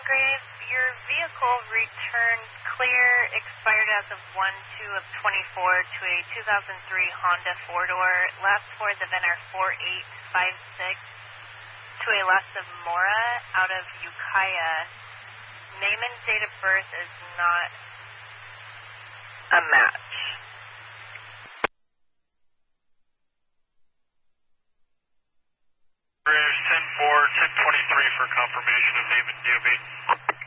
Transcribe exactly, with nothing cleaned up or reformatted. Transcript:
Graves, your vehicle returned clear, expired as of one two of twenty-four to a two thousand three Honda four-door, last four the V I N R four eight five six to a Las of Mora out of Ukiah. Name and date of birth is not a match. ten four, ten twenty-three for confirmation of name and D O B.